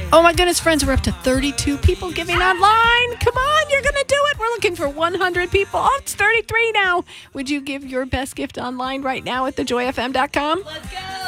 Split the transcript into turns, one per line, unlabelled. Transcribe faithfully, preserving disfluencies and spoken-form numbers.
Oh my goodness, friends, we're up to thirty-two people giving online. Come on, you're going to do it. We're looking for one hundred people. Oh, it's thirty-three now. Would you give your best gift online right now at the joy f m dot com?
Let's go.